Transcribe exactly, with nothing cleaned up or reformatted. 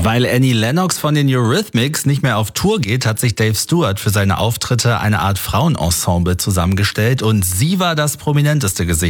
Weil Annie Lennox von den Eurythmics nicht mehr auf Tour geht, hat sich Dave Stewart für seine Auftritte eine Art Frauenensemble zusammengestellt und sie war das prominenteste Gesicht